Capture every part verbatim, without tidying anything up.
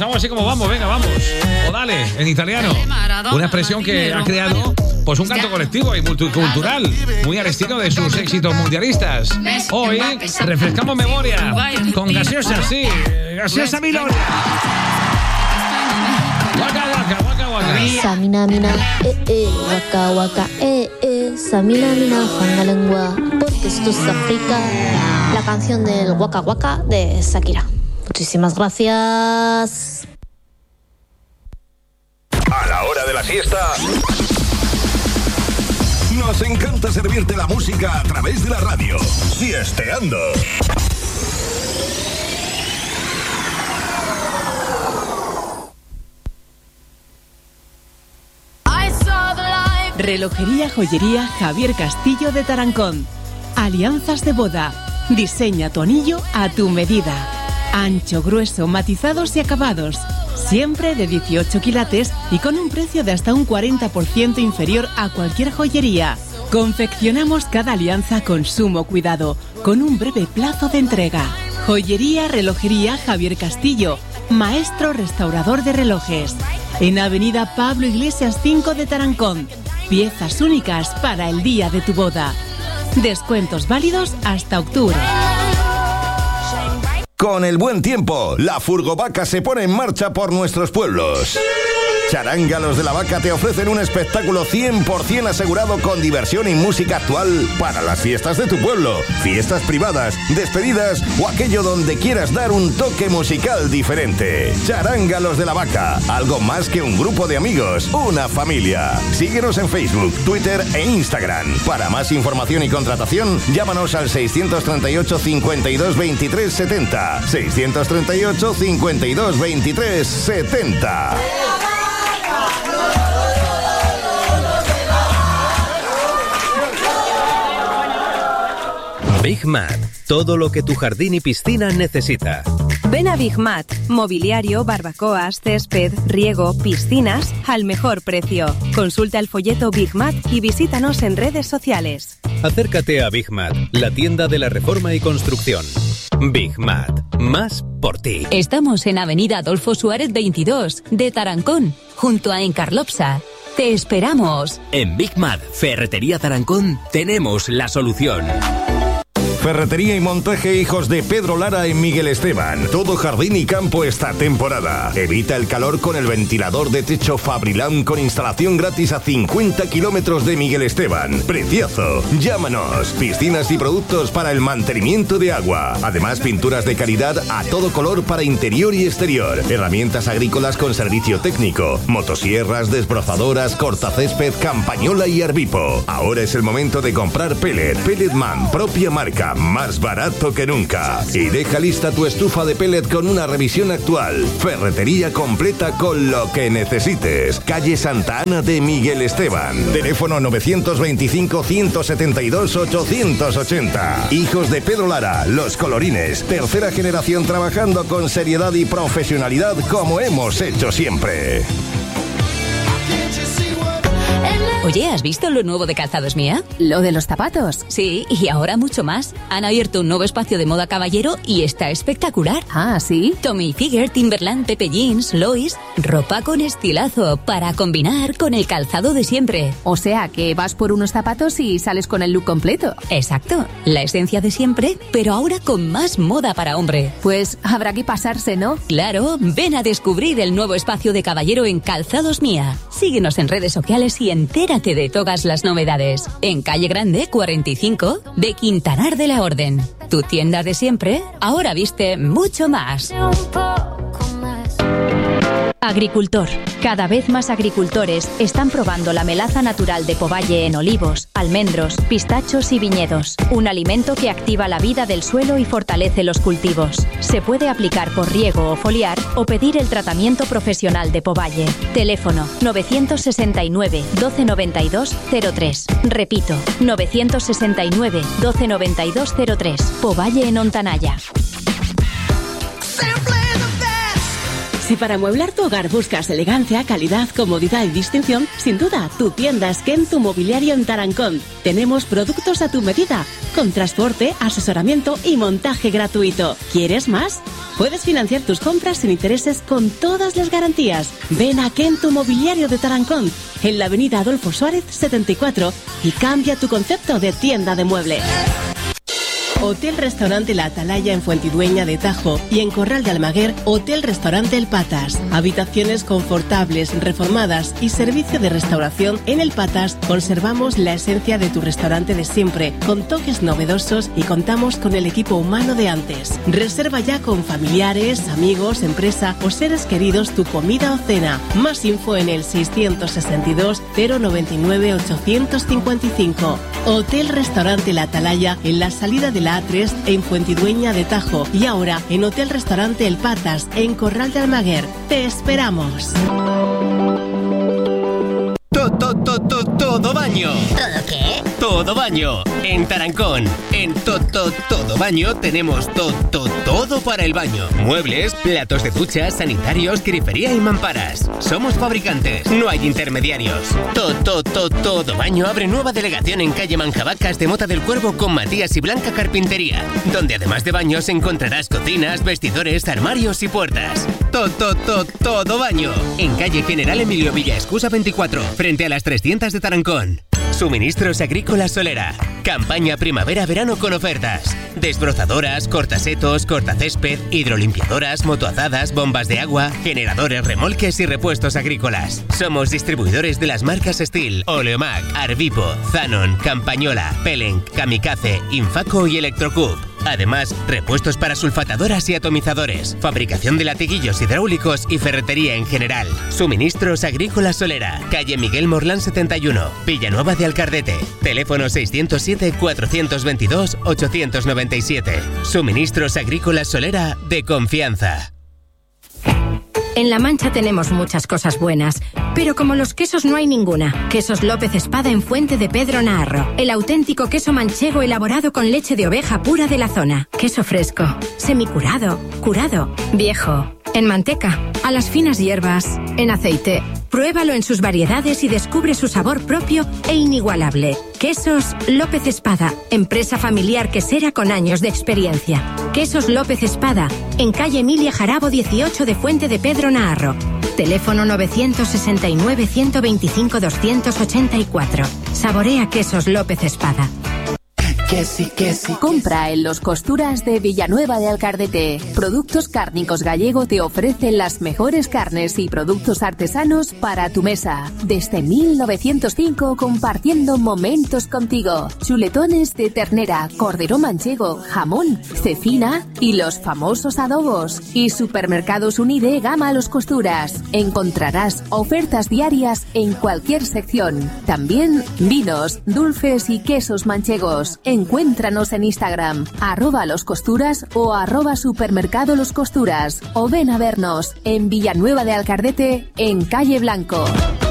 Vamos así como vamos, venga, vamos. O dale, en italiano. Una expresión que ha creado pues un canto colectivo y multicultural, muy al estilo de sus éxitos mundialistas. Hoy refrescamos memoria con gaseosa, sí, gaseosa Miloria. Waka waka, waka waka. Samina mina, eh eh, waka waka, eh eh, Samina mina, fanga lengua, porque esto es África. La canción del waka waka de Shakira. Muchísimas gracias. A la hora de la siesta, nos encanta servirte la música a través de la radio. Siesteando. Relojería Joyería Javier Castillo de Tarancón. Alianzas de boda. Diseña tu anillo a tu medida. Ancho, grueso, matizados y acabados. Siempre de dieciocho quilates y con un precio de hasta un cuarenta por ciento inferior a cualquier joyería. Confeccionamos cada alianza con sumo cuidado, con un breve plazo de entrega. Joyería Relojería Javier Castillo, maestro restaurador de relojes. En Avenida Pablo Iglesias cinco de Tarancón. Piezas únicas para el día de tu boda. Descuentos válidos hasta octubre. Con el buen tiempo, la Furgovaca se pone en marcha por nuestros pueblos. Charángalos de la Vaca te ofrecen un espectáculo cien por ciento asegurado con diversión y música actual para las fiestas de tu pueblo, fiestas privadas, despedidas o aquello donde quieras dar un toque musical diferente. Charángalos de la Vaca, algo más que un grupo de amigos, una familia. Síguenos en Facebook, Twitter e Instagram. Para más información y contratación, llámanos al seiscientos treinta y ocho, cincuenta y dos, veintitrés, setenta. seiscientos treinta y ocho, cincuenta y dos, veintitrés, setenta. Big Mat, todo lo que tu jardín y piscina necesita. Ven a Big Mat, mobiliario, barbacoas, césped, riego, piscinas, al mejor precio. Consulta el folleto Big Mat y visítanos en redes sociales. Acércate a Big Mat, la tienda de la reforma y construcción. Big Mat, más por ti. Estamos en Avenida Adolfo Suárez veintidós, de Tarancón, junto a Encarlopsa. Te esperamos. En Big Mat, Ferretería Tarancón, tenemos la solución. Ferretería y montaje Hijos de Pedro Lara en Miguel Esteban. Todo jardín y campo esta temporada. Evita el calor con el ventilador de techo Fabrilam con instalación gratis a cincuenta kilómetros de Miguel Esteban. ¡Precioso! Llámanos. Piscinas y productos para el mantenimiento de agua. Además, pinturas de calidad a todo color para interior y exterior. Herramientas agrícolas con servicio técnico. Motosierras, desbrozadoras, cortacésped, campañola y Arbipo. Ahora es el momento de comprar pellet. Pelletman, propia marca. Más barato que nunca. Y deja lista tu estufa de pellet con una revisión actual. Ferretería completa con lo que necesites. Calle Santa Ana de Miguel Esteban. Teléfono novecientos veinticinco, ciento setenta y dos, ochocientos ochenta. Hijos de Pedro Lara, los colorines. Tercera generación trabajando con seriedad y profesionalidad como hemos hecho siempre. Oye, ¿has visto lo nuevo de Calzados Mía? ¿Lo de los zapatos? Sí, y ahora mucho más. Han abierto un nuevo espacio de moda caballero y está espectacular. Ah, ¿sí? Tommy Hilfiger, Timberland, Pepe Jeans, Lois. Ropa con estilazo para combinar con el calzado de siempre. O sea, que vas por unos zapatos y sales con el look completo. Exacto. La esencia de siempre, pero ahora con más moda para hombre. Pues habrá que pasarse, ¿no? Claro. Ven a descubrir el nuevo espacio de caballero en Calzados Mía. Síguenos en redes sociales y entérate de todas las novedades. En Calle Grande cuarenta y cinco de Quintanar de la Orden. Tu tienda de siempre ahora viste mucho más. Agricultor. Cada vez más agricultores están probando la melaza natural de Povalle en olivos, almendros, pistachos y viñedos. Un alimento que activa la vida del suelo y fortalece los cultivos. Se puede aplicar por riego o foliar o pedir el tratamiento profesional de Povalle. Teléfono novecientos sesenta y nueve, doce noventa y dos, cero tres. Repito, novecientos sesenta y nueve, doce noventa y dos, cero tres. Povalle en Ontanaya. Si para amueblar tu hogar buscas elegancia, calidad, comodidad y distinción, sin duda, tu tienda es Kentu Mobiliario en Tarancón. Tenemos productos a tu medida, con transporte, asesoramiento y montaje gratuito. ¿Quieres más? Puedes financiar tus compras sin intereses con todas las garantías. Ven a Kentu Mobiliario de Tarancón, en la avenida Adolfo Suárez setenta y cuatro, y cambia tu concepto de tienda de muebles. Hotel Restaurante La Atalaya en Fuentidueña de Tajo y en Corral de Almaguer, Hotel Restaurante El Patas. Habitaciones confortables, reformadas y servicio de restauración. En El Patas conservamos la esencia de tu restaurante de siempre, con toques novedosos, y contamos con el equipo humano de antes. Reserva ya con familiares, amigos, empresa o seres queridos tu comida o cena. Más info en el seiscientos sesenta y dos, cero noventa y nueve, ochocientos cincuenta y cinco. Hotel Restaurante La Atalaya en la salida de la A tres en Fuentidueña de Tajo, y ahora en Hotel Restaurante El Patas en Corral de Almaguer. ¡Te esperamos! Todo, todo, todo, todo baño. ¿Todo qué? Todo baño. En Tarancón. En Todo, todo baño tenemos todo, todo, todo para el baño. Muebles, platos de ducha, sanitarios, grifería y mamparas. Somos fabricantes, no hay intermediarios. Todo, todo, todo, todo baño abre nueva delegación en calle Manjabacas de Mota del Cuervo con Matías y Blanca Carpintería, donde además de baños encontrarás cocinas, vestidores, armarios y puertas. Todo, todo, todo, todo baño. En calle General Emilio Villa Escusa veinticuatro, frente a las trescientas de Tarancón. Suministros Agrícolas Solera. Campaña primavera-verano con ofertas. Desbrozadoras, cortasetos, cortacésped, hidrolimpiadoras, motoazadas, bombas de agua, generadores, remolques y repuestos agrícolas. Somos distribuidores de las marcas Steel, Oleomac, Arvipo, Zanon, Campañola, Pellenc, Kamikaze, Infaco y Electrocup. Además, repuestos para sulfatadoras y atomizadores, fabricación de latiguillos hidráulicos y ferretería en general. Suministros Agrícolas Solera, calle Miguel Morlán setenta y uno, Villanueva de Alcardete. Teléfono seiscientos siete, cuatrocientos veintidós, ochocientos noventa y siete. Suministros Agrícolas Solera de confianza. En La Mancha tenemos muchas cosas buenas, pero como los quesos no hay ninguna. Quesos López Espada en Fuente de Pedro Naharro. El auténtico queso manchego elaborado con leche de oveja pura de la zona. Queso fresco, semicurado, curado, viejo, en manteca, a las finas hierbas, en aceite. Pruébalo en sus variedades y descubre su sabor propio e inigualable. Quesos López Espada, empresa familiar quesera con años de experiencia. Quesos López Espada, en calle Emilia Jarabo dieciocho de Fuente de Pedro Naharro. Teléfono novecientos sesenta y nueve, ciento veinticinco, doscientos ochenta y cuatro. Saborea Quesos López Espada. Que sí, que sí. Compra en Los Costuras de Villanueva de Alcardete. Productos Cárnicos Gallego te ofrecen las mejores carnes y productos artesanos para tu mesa. Desde mil novecientos cinco, compartiendo momentos contigo. Chuletones de ternera, cordero manchego, jamón, cecina y los famosos adobos. Y Supermercados Unide Gama Los Costuras. Encontrarás ofertas diarias en cualquier sección. También vinos, dulces y quesos manchegos. Encuéntranos en Instagram, arroba Los Costuras o arroba Supermercado Los Costuras. O ven a vernos en Villanueva de Alcardete, en Calle Blanco.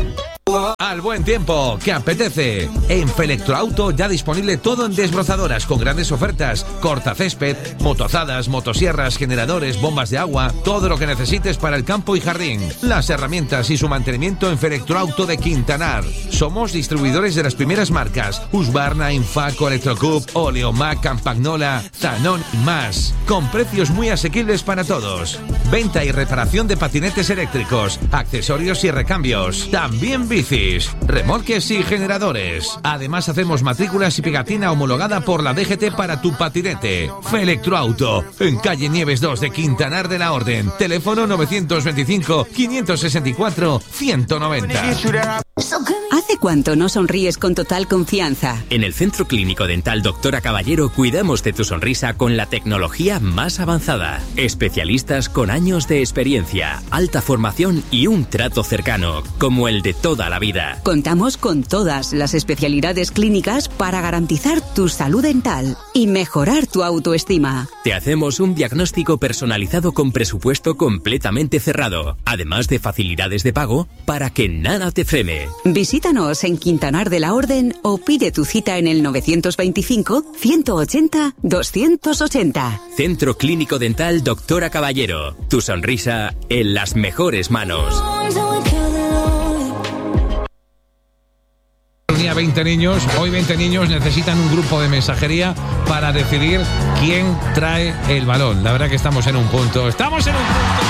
Al buen tiempo, que apetece. En Felectroauto ya disponible todo en desbrozadoras con grandes ofertas, cortacésped, motoazadas, motosierras, generadores, bombas de agua, todo lo que necesites para el campo y jardín. Las herramientas y su mantenimiento en Felectroauto de Quintanar. Somos distribuidores de las primeras marcas Husqvarna, Infaco, Electrocup, Oleomac, Campagnola, Zanon y más, con precios muy asequibles para todos. Venta y reparación de patinetes eléctricos, accesorios y recambios. También bicis, remolques y generadores. Además hacemos matrículas y pegatina homologada por la D G T para tu patinete. Felectroauto, en calle Nieves dos de Quintanar de la Orden. Teléfono novecientos veinticinco, quinientos sesenta y cuatro, ciento noventa. ¿Hace cuánto no sonríes con total confianza? En el Centro Clínico Dental Doctora Caballero cuidamos de tu sonrisa con la tecnología más avanzada. Especialistas con años de experiencia, alta formación y un trato cercano, como el de toda la vida. Contamos con todas las especialidades clínicas para garantizar tu salud dental y mejorar tu autoestima. Te hacemos un diagnóstico personalizado con presupuesto completamente cerrado, además de facilidades de pago para que nada te frene. Visítanos en Quintanar de la Orden o pide tu cita en el novecientos veinticinco, ciento ochenta, doscientos ochenta. Centro Clínico Dental Doctora Caballero. Tu sonrisa en las mejores manos. Reunía veinte niños. Hoy veinte niños necesitan un grupo de mensajería para decidir quién trae el balón. La verdad que estamos en un punto. ¡Estamos en un punto!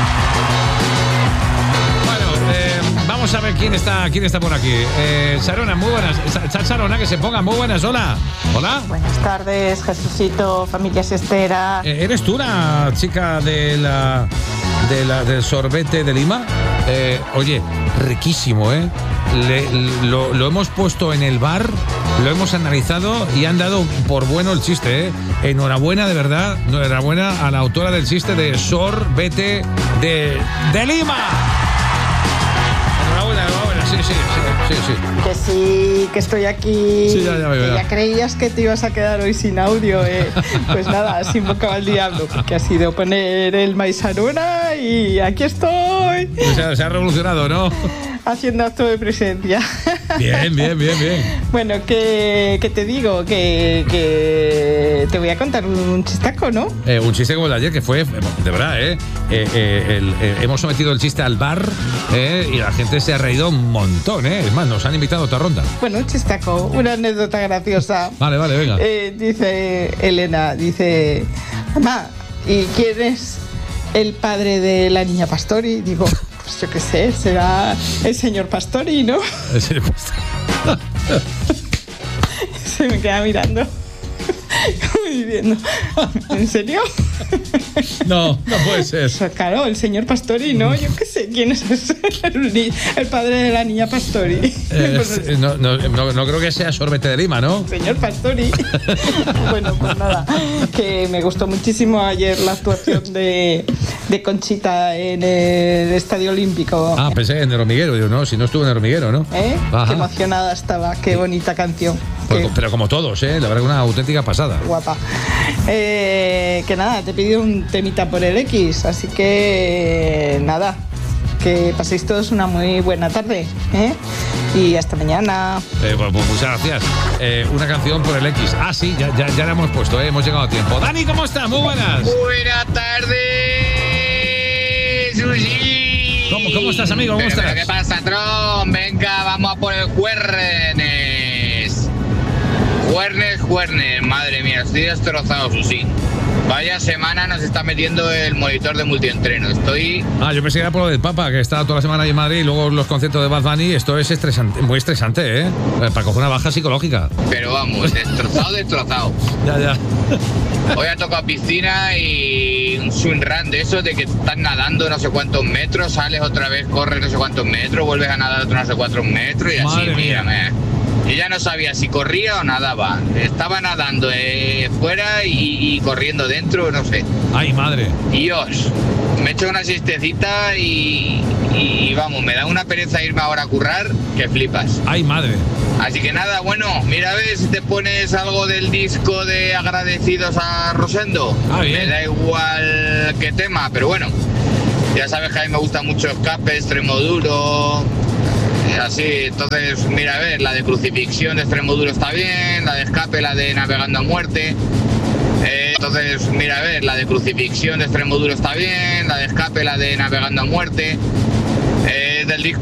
Bueno, eh, vamos a ver quién está, quién está por aquí. Eh, Sarona, muy buenas. Sarona, que se ponga. Muy buenas. Hola. Hola. Buenas tardes, Jesucito, familia Sestera. Eh, ¿Eres tú la chica de la, de la del sorbete de Lima? Eh, oye, riquísimo, ¿eh? Le, lo, lo hemos puesto en el bar, lo hemos analizado y han dado por bueno el chiste, ¿eh? Enhorabuena, de verdad, enhorabuena a la autora del chiste de sorbete de, de Lima. Enhorabuena, enhorabuena, sí, sí, sí, sí, sí. Que sí, que estoy aquí. Sí, ya, ya, que ya. ya creías que te ibas a quedar hoy sin audio, ¿eh? Pues nada, has invocado al diablo, porque ha sido poner el Maisaruna y aquí estoy. O sea, se ha revolucionado, ¿no? Haciendo acto de presencia. Bien, bien, bien, bien. Bueno, que, que te digo, que, que te voy a contar un chistaco, ¿no? Eh, un chiste como el de ayer, que fue, de verdad, ¿eh? eh, eh el, eh, hemos sometido el chiste al bar eh, y la gente se ha reído un montón, ¿eh? Es más, nos han invitado a otra ronda. Bueno, un chistaco, una anécdota graciosa. Vale, vale, venga. Eh, dice Elena, dice, mamá, ¿y quién es el padre de la niña Pastori? Digo, pues yo qué sé, será el señor Pastori, ¿no? El señor Pastori. Se me queda mirando. Como diciendo, ¿en serio? No, no puede ser. Pues claro, el señor Pastori, ¿no? Yo qué sé quién es el, el padre de la niña Pastori. Eh, no, no, no, no creo que sea sorbete de Lima, ¿no? Señor Pastori. Bueno, pues nada, que me gustó muchísimo ayer la actuación de, de Conchita en el Estadio Olímpico. Ah, pensé en el hormiguero, digo, no, si no estuvo en el hormiguero, ¿no? ¿Eh? Ajá. Qué emocionada estaba, qué bonita canción. Pero, pero como todos, ¿eh? La verdad que una auténtica pasada. Guapa. Eh, que nada, te he pedido un temita por el X, así que nada, que paséis todos una muy buena tarde, ¿eh? Y hasta mañana. Eh, pues, pues muchas gracias. Eh, una canción por el X. Ah, sí, ya, ya, ya la hemos puesto, ¿eh? Hemos llegado a tiempo. Dani, ¿cómo estás? Muy buenas. Buenas tardes, Susi. ¿Cómo, ¿Cómo estás, amigo? ¿Cómo pero, estás? pero, ¿qué pasa, Tron? Venga, vamos a por el Juernes. Juernes, Juernes. Madre mía, estoy destrozado, Susi. Vaya semana nos está metiendo el monitor de multientreno. Estoy... Ah, yo pensé que era por lo del Papa, que está toda la semana ahí en Madrid y luego los conciertos de Bad Bunny. Esto es estresante, muy estresante, ¿eh? Para coger una baja psicológica. Pero vamos, destrozado, destrozado. Ya, ya. Hoy ha tocado piscina y un swing run de esos de que estás nadando no sé cuántos metros, sales otra vez, corres no sé cuántos metros, vuelves a nadar otros no sé cuántos metros y así, Madre mía. mírame. Yo ya no sabía si corría o nadaba. Estaba nadando eh, fuera y, y corriendo dentro, no sé. Ay, madre. Dios, me he hecho una siestecita y, y vamos, me da una pereza irme ahora a currar que flipas. Ay, madre. Así que nada, bueno, mira a ver si te pones algo del disco de Agradecidos a Rosendo. Ah, bien. Me da igual qué tema, pero bueno, ya sabes que a mí me gusta mucho Escape, Extremoduro. Así, entonces, mira, a ver, la de Crucifixión de Extremoduro está bien, la de Escape, la de Navegando a Muerte. Eh, entonces, mira, a ver, la de Crucifixión de Extremoduro está bien, la de Escape, la de Navegando a Muerte. Eh, del disco